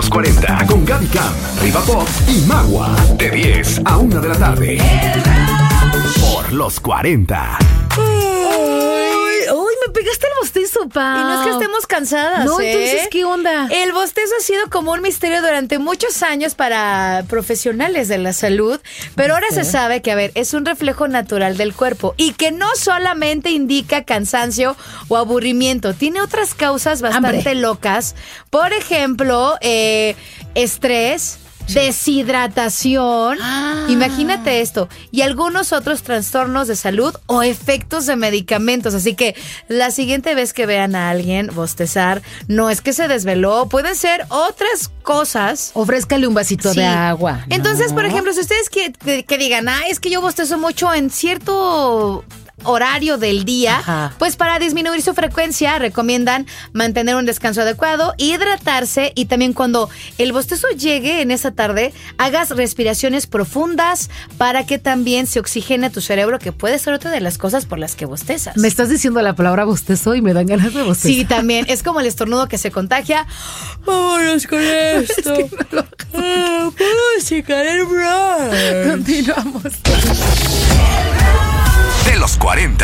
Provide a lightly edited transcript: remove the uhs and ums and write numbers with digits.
40 con Gaby Cam, Riva Pop y Magua. De 10 a 1 de la tarde. Por los 40. Uy, me pegaste el bostezo, pa. Y no es que estemos cansadas, No, entonces, ¿qué onda? El bostezo ha sido como un misterio durante muchos años para profesionales de la salud, pero ahora se sabe que, a ver, es un reflejo natural del cuerpo y que no solamente indica cansancio o aburrimiento, tiene otras causas bastante locas. Por ejemplo, estrés, deshidratación, imagínate esto, y algunos otros trastornos de salud o efectos de medicamentos. Así que la siguiente vez que vean a alguien bostezar, no es que se desveló, pueden ser otras cosas. Ofrézcale un vasito de agua. Entonces, por ejemplo, si ustedes que digan, es que yo bostezo mucho en cierto horario del día, pues para disminuir su frecuencia recomiendan mantener un descanso adecuado, hidratarse y también cuando el bostezo llegue en esa tarde, hagas respiraciones profundas para que también se oxigene tu cerebro, que puede ser otra de las cosas por las que bostezas. Me estás diciendo la palabra bostezo y me dan ganas de bostezar. Sí, también. Es como el estornudo que se contagia. Vámonos con esto. Es que no lo música del brunch. Continuamos. De los 40.